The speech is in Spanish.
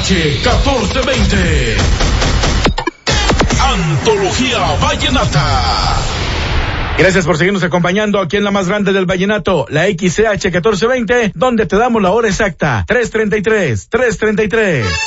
1420. Antología Vallenata. Gracias por seguirnos acompañando aquí en la más grande del vallenato, la XCH 1420, donde te damos la hora exacta, 3:33.